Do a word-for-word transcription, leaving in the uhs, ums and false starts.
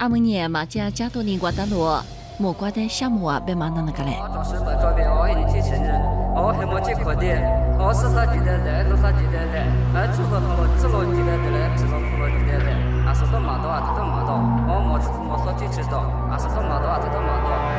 阿姆年嘛，加加多年瓜达罗，莫瓜的项目啊，别忙那个嘞。 我是本作品，我已经承认，我还没结可的，我是他记得来，都他记得来，而祝贺我自我记得的来，自我符合记得来，啊是都马到啊，都马到，我没没说去知道，啊是都马到啊，都马到。